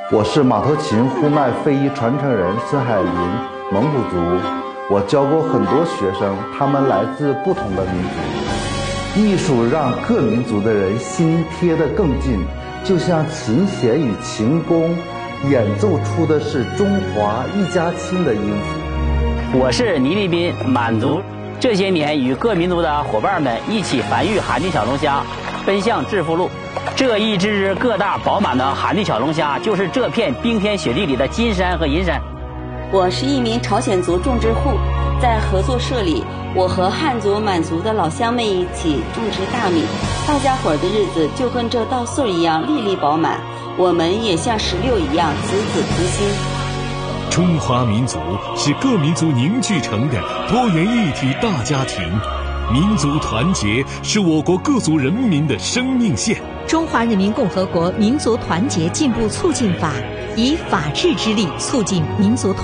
我是马头琴呼麦非遗传承人孙海林，蒙古族。我教过很多学生，他们来自不同的民族。艺术让各民族的人心贴得更近，就像琴弦与琴弓演奏出的是中华一家亲的音符。 我是倪立斌，满族。这些年与各民族的伙伴们一起繁育海地小龙虾，奔向致富路。这一只只个大饱满的海地小龙虾，就是这片冰天雪地里的金山和银山。 我是一名朝鲜族种植户，在合作社里，我和汉族、满族的老乡们一起种植大米，大家伙的日子就跟这稻穗一样粒粒饱满，我们也像石榴一样子子同心。 中华民族是各民族凝聚成的多元一体大家庭，民族团结是我国各族人民的生命线。 中华人民共和国民族团结进步促进法以法治之力促进民族团结。